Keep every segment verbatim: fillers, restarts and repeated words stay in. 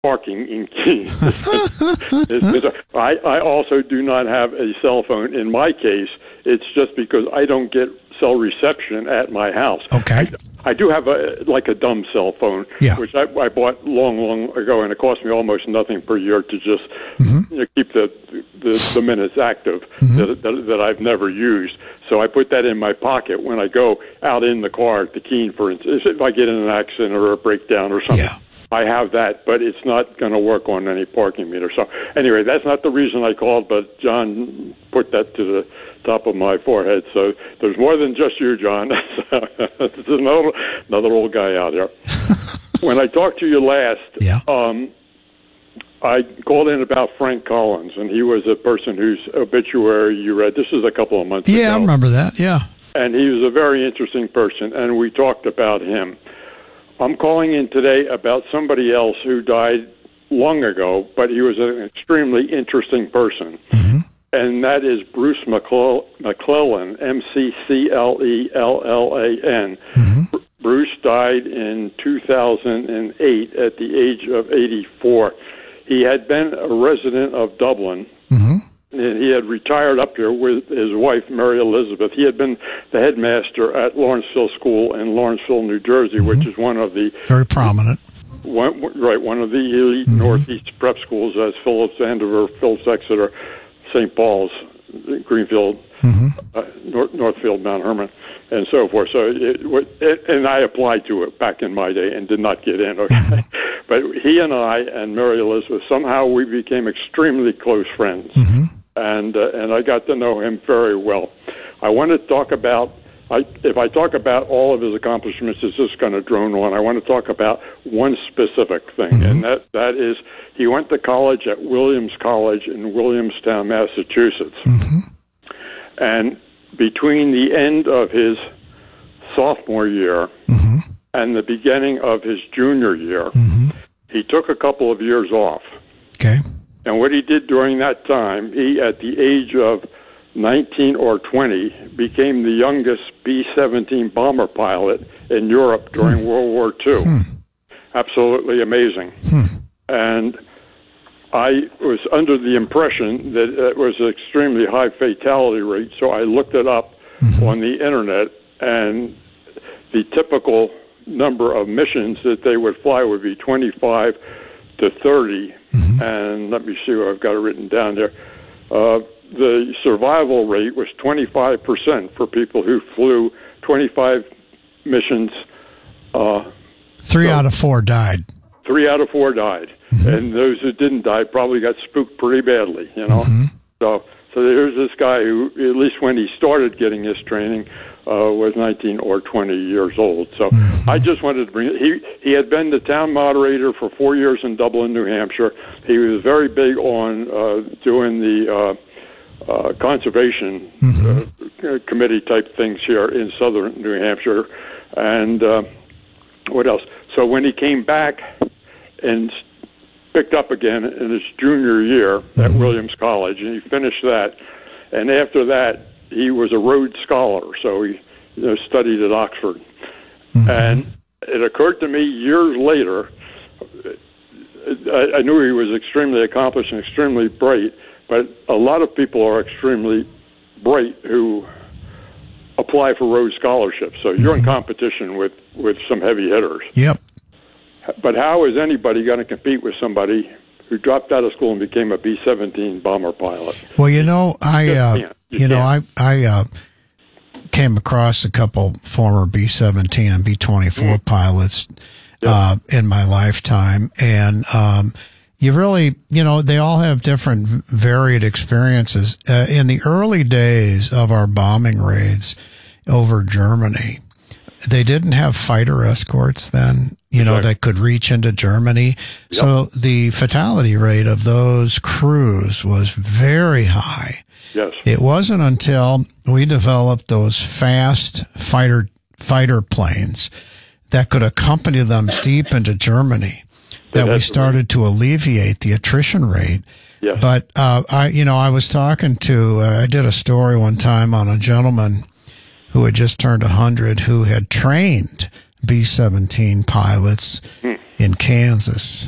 parking in Keene. I, I also do not have a cell phone. In my case, it's just because I don't get cell reception at my house. Okay. I, I do have a like a dumb cell phone, yeah. which I, I bought long, long ago, and it cost me almost nothing per year to just mm-hmm. you know, keep the, the the minutes active mm-hmm. that, that that I've never used. So I put that in my pocket when I go out in the car to Keene, for instance. If I get in an accident or a breakdown or something, yeah. I have that, but it's not going to work on any parking meter. So anyway, that's not the reason I called, but John put that to the top of my forehead. So there's more than just you, John. There's another, another old guy out there. When I talked to you last, yeah. um, I called in about Frank Collins, and he was a person whose obituary you read. This is a couple of months yeah, ago. Yeah, I remember that, yeah. And he was a very interesting person, and we talked about him. I'm calling in today about somebody else who died long ago, but he was an extremely interesting person. Mm-hmm. And that is Bruce McClel- McClellan, M C C L E L L A N. Mm-hmm. Br- Bruce died in two thousand eight at the age of eighty-four. He had been a resident of Dublin, mm-hmm. and he had retired up here with his wife, Mary Elizabeth. He had been the headmaster at Lawrenceville School in Lawrenceville, New Jersey, mm-hmm. which is one of the... Very prominent. One, right, one of the elite mm-hmm. Northeast prep schools, as Phillips Andover, Phillips Exeter, Saint Paul's, Greenfield, mm-hmm. uh, North, Northfield, Mount Herman, and so forth. So, it, it, and I applied to it back in my day and did not get in. Okay, mm-hmm. But he and I and Mary Elizabeth, somehow we became extremely close friends, mm-hmm. and uh, and I got to know him very well. I want to talk about. I, if I talk about all of his accomplishments, it's just going to drone on. I want to talk about one specific thing, mm-hmm. and that, that is he went to college at Williams College in Williamstown, Massachusetts. Mm-hmm. And between the end of his sophomore year mm-hmm. and the beginning of his junior year, mm-hmm. he took a couple of years off. Okay. And what he did during that time, he, at the age of nineteen or twenty, became the youngest B seventeen bomber pilot in Europe during hmm. World War Two. Hmm. Absolutely amazing. Hmm. And I was under the impression that it was an extremely high fatality rate, so I looked it up mm-hmm. on the internet, and the typical number of missions that they would fly would be twenty-five to thirty. Mm-hmm. And let me see what I've got it written down there. Uh, the survival rate was twenty-five percent for people who flew twenty-five missions. Uh, Three so out of four died. Three out of four died. Mm-hmm. And those who didn't die probably got spooked pretty badly, you know. Mm-hmm. So so there's this guy who, at least when he started getting his training, uh, was nineteen or twenty years old. So mm-hmm. I just wanted to bring it. He, he had been the town moderator for four years in Dublin, New Hampshire. He was very big on uh, doing the... Uh, Uh, conservation mm-hmm. uh, committee type things here in southern New Hampshire. And uh, what else? So when he came back and picked up again in his junior year mm-hmm. at Williams College, and he finished that. And after that, he was a Rhodes Scholar, so he you know, studied at Oxford. Mm-hmm. And it occurred to me years later, I, I knew he was extremely accomplished and extremely bright, but a lot of people are extremely bright who apply for Rhodes scholarships. So you're in competition with, with some heavy hitters. Yep. But how is anybody going to compete with somebody who dropped out of school and became a B seventeen bomber pilot? Well, you know, I uh, you, you know I I uh, came across a couple former B seventeen and B twenty-four mm. pilots yep. uh, in my lifetime, and um, you really, you know, they all have different varied experiences. Uh, in the early days of our bombing raids over Germany, they didn't have fighter escorts then, you know, exactly. that could reach into Germany. Yep. So the fatality rate of those crews was very high. Yes. It wasn't until we developed those fast fighter fighter planes that could accompany them deep into Germany that we started to alleviate the attrition rate. Yes. But, uh, I, you know, I was talking to, uh, I did a story one time on a gentleman who had just turned one hundred who had trained B seventeen pilots hmm. in Kansas.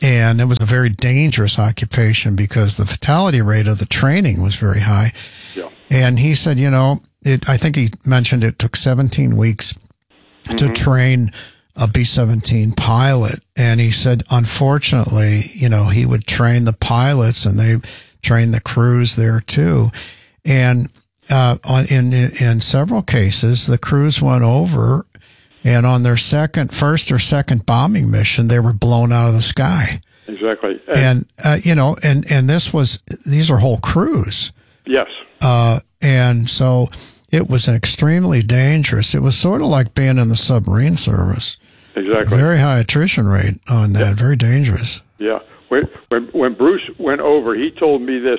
and it was a very dangerous occupation because the fatality rate of the training was very high. Yeah. And he said, you know, it, I think he mentioned it took seventeen weeks mm-hmm. to train a B seventeen pilot. And he said, unfortunately, you know, he would train the pilots and they trained the crews there too. And uh, on, in, in several cases, the crews went over, and on their second, first or second bombing mission, they were blown out of the sky. Exactly. And, and uh, you know, and, and this was, these are whole crews. Yes. Uh, and so it was an extremely dangerous. It was sort of like being in the submarine service. Exactly. Very high attrition rate on that. Yeah. Very dangerous. Yeah. When, when when Bruce went over, he told me this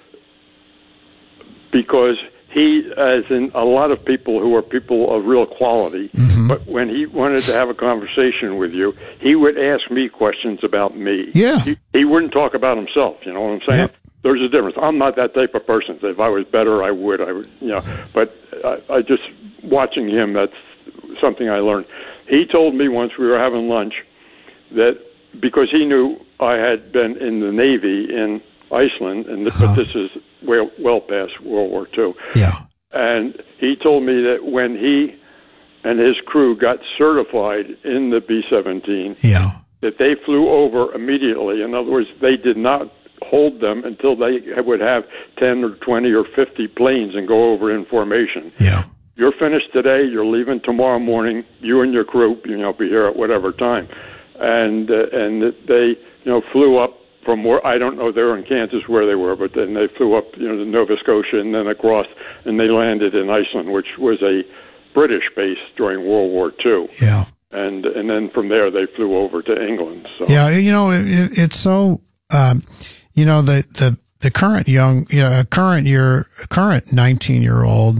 because he, as in a lot of people who are people of real quality, mm-hmm. but when he wanted to have a conversation with you, he would ask me questions about me. Yeah. He, he wouldn't talk about himself. You know what I'm saying? Yep. There's a difference. I'm not that type of person. If I was better, I would. I would, you know. But I, I just watching him, that's something I learned. He told me once we were having lunch that because he knew I had been in the Navy in Iceland, and uh-huh. but this is well, well past World War Two. Yeah. And he told me that when he and his crew got certified in the B seventeen, yeah. that they flew over immediately. In other words, they did not hold them until they would have ten or twenty or fifty planes and go over in formation. Yeah. You're finished today. You're leaving tomorrow morning. You and your crew, you know, be here at whatever time, and uh, and they, you know, flew up from where I don't know. They were in Kansas where they were, but then they flew up, you know, to Nova Scotia and then across, and they landed in Iceland, which was a British base during World War Two. Yeah, and and then from there they flew over to England. So. Yeah, you know, it, it's so, um, you know, the the the current young, you know, current year, current nineteen year old.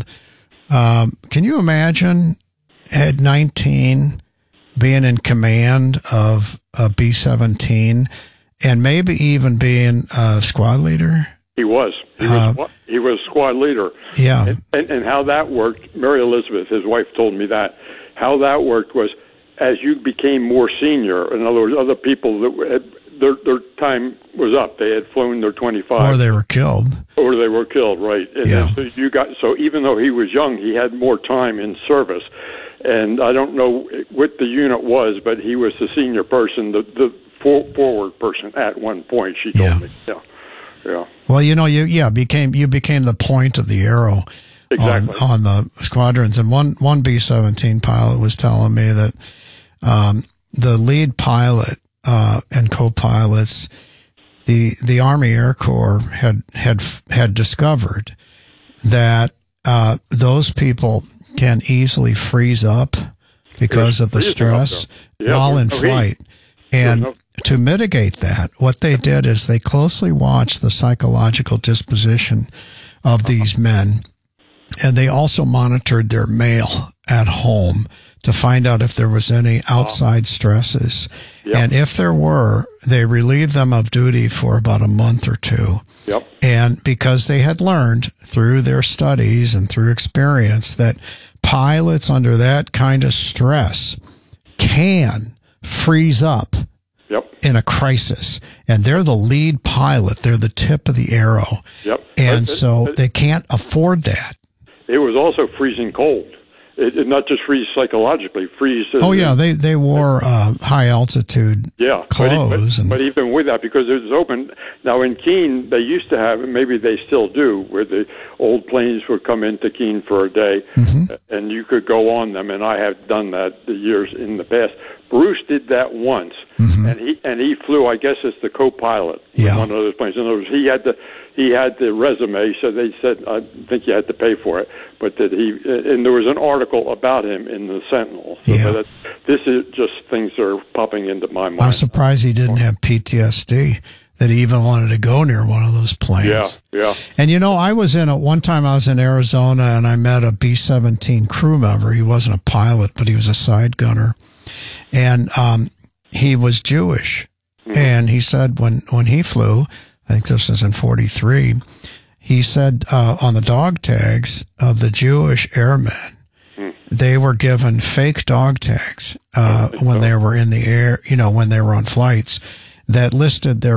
Um, can you imagine at nineteen being in command of a B seventeen and maybe even being a squad leader? He was. He was, uh, he was squad leader. Yeah. And, and, and how that worked, Mary Elizabeth, his wife, told me that. How that worked was as you became more senior, in other words, other people that had, their their time was up. They had flown their twenty-five. Or they were killed. Or they were killed, right. And yeah. so you got so even though he was young, he had more time in service. And I don't know what the unit was, but he was the senior person, the the for, forward person at one point, she told yeah. me. Yeah. Yeah. Well, you know, you yeah, became you became the point of the arrow exactly. on, on the squadrons. And one one B seventeen pilot was telling me that um, the lead pilot Uh, and co-pilots, the the Army Air Corps had had had discovered that uh, those people can easily freeze up because of the stress yeah, while in no flight. And no. to mitigate that, what they did is they closely watched the psychological disposition of these men, and they also monitored their mail at home to find out if there was any outside stresses. Yep. And if there were, they relieved them of duty for about a month or two. Yep. And because they had learned through their studies and through experience that pilots under that kind of stress can freeze up yep. in a crisis. And they're the lead pilot. They're the tip of the arrow. Yep. And it, so it, they can't afford that. It was also freezing cold. It, it not just freeze psychologically, freeze. Oh yeah, they they wore uh, high altitude yeah, clothes, but, and but even with that, because it was open. Now in Keene, they used to have, and maybe they still do, where the old planes would come into Keene for a day, mm-hmm. and you could go on them. And I have done that the years in the past. Bruce did that once, mm-hmm. and he and he flew, I guess, as the co-pilot yeah. on one of those planes. In other words, he had the he had the resume, so they said I think you had to pay for it, but that he and there was an article about him in the Sentinel. So yeah. that, this is just things that are popping into my mind. I'm surprised he didn't have P T S D. That he even wanted to go near one of those planes. Yeah, yeah. And you know, I was in a one time I was in Arizona and I met a B seventeen crew member. He wasn't a pilot, but he was a side gunner. And um, he was Jewish. Mm-hmm. And he said when, when he flew, I think this was in forty-three, he said uh, on the dog tags of the Jewish airmen, mm. they were given fake dog tags uh, when they were in the air, you know, when they were on flights. that listed their